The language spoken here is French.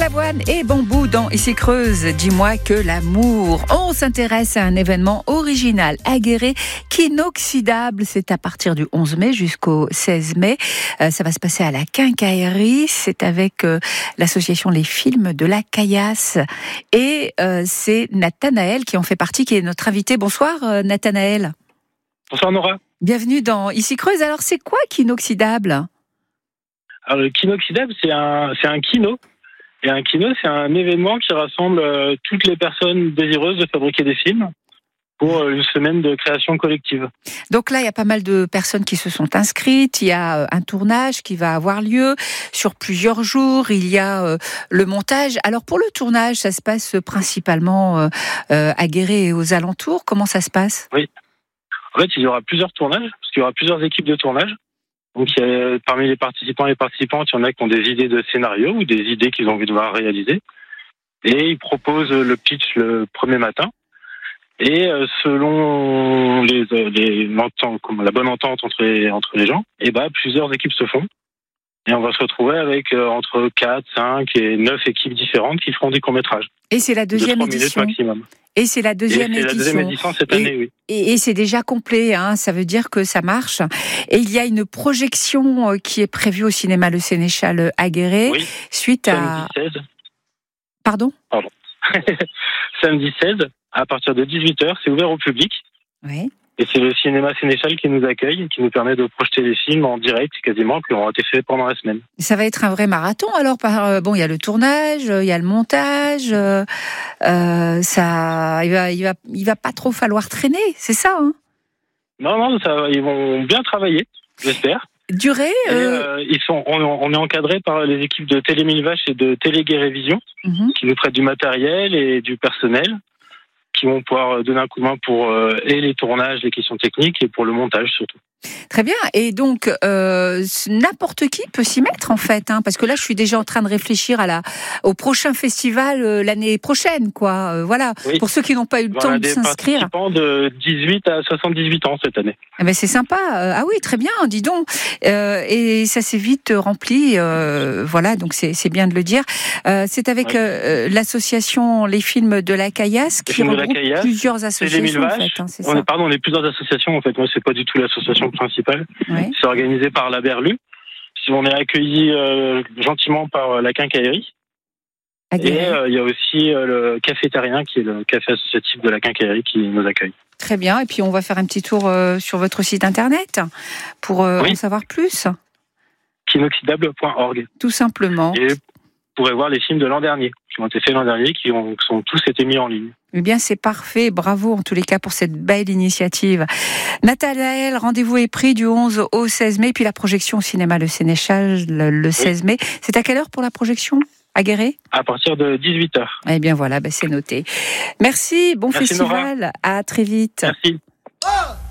Balavoine et Bambou dans Ici Creuse, dis-moi que l'amour. On s'intéresse à un événement original, aguerré, qu'inoxydable. C'est à partir du 11 mai jusqu'au 16 mai. Ça va se passer à la Quincaillerie. C'est avec l'association Les Films de la Caillasse. Et c'est Nathanaël qui en fait partie, qui est notre invité. Bonsoir Nathanaël. Bonsoir Nora. Bienvenue dans Ici Creuse. Alors c'est quoi qu'inoxydable ? Alors le Kinoxydable, c'est un kino. Et un kino, c'est un événement qui rassemble toutes les personnes désireuses de fabriquer des films pour une semaine de création collective. Donc là, il y a pas mal de personnes qui se sont inscrites. Il y a un tournage qui va avoir lieu sur plusieurs jours. Il y a le montage. Alors pour le tournage, ça se passe principalement à Guéret et aux alentours. Comment ça se passe ? Oui. En fait, il y aura plusieurs tournages, parce qu'il y aura plusieurs équipes de tournage. Donc, parmi les participants et les participantes, il y en a qui ont des idées de scénario ou des idées qu'ils ont envie de voir réaliser. Et ils proposent le pitch le premier matin. Et selon la bonne entente entre les gens, plusieurs équipes se font. Et on va se retrouver avec entre 4, 5 et 9 équipes différentes qui feront des courts-métrages. Et c'est la deuxième édition. Maximum. Et c'est la deuxième édition cette année, oui. Et c'est déjà complet, hein, ça veut dire que ça marche. Et il y a une projection qui est prévue au cinéma Le Sénéchal à Guéret, oui, suite à... Samedi 16. Pardon. Samedi 16, à partir de 18h, c'est ouvert au public. Oui. Et c'est le cinéma Sénéchal qui nous accueille, qui nous permet de projeter les films en direct, quasiment, qui auront été faits pendant la semaine. Ça va être un vrai marathon, alors. Il y a le tournage, il y a le montage, il va pas trop falloir traîner, c'est ça, hein ? Non, ils vont bien travailler, j'espère. Durée on est encadré par les équipes de Télé Mille Vaches et de Télé Guérévision, qui nous prêtent du matériel et du personnel, qui vont pouvoir donner un coup de main pour et les tournages, les questions techniques, et pour le montage surtout. Très bien. Et donc, n'importe qui peut s'y mettre, en fait, hein, parce que là, je suis déjà en train de réfléchir au prochain festival l'année prochaine, quoi. Voilà. Oui. Pour ceux qui n'ont pas eu le temps de s'inscrire. Participants de 18 à 78 ans cette année. Eh ben, c'est sympa. Ah oui, très bien, dis donc. Et ça s'est vite rempli. Voilà, donc c'est bien de le dire. C'est avec l'association Les Films de la Caillasse qui regroupe plusieurs associations, en fait. Hein, on est plusieurs associations, en fait. Moi, c'est pas du tout l'association principale. Oui. C'est organisé par la Berlu. On est accueillis gentiment par la Quincaillerie. Et il y a aussi le Café Terrien, qui est le café associatif de la Quincaillerie, qui nous accueille. Très bien. Et puis on va faire un petit tour sur votre site internet pour en savoir plus. Kinoxydable.org. Tout simplement. Et vous pourrez voir les films de l'an dernier, qui ont été faits l'an dernier, qui ont tous été mis en ligne. Eh bien, c'est parfait. Bravo, en tous les cas, pour cette belle initiative. Nathanaël, rendez-vous est pris du 11 au 16 mai. Puis la projection au cinéma Le Sénéchal, le 16 mai. C'est à quelle heure pour la projection à Guéret ? À partir de 18h. Eh bien, voilà, c'est noté. Merci, bon festival. Nora. À très vite. Merci.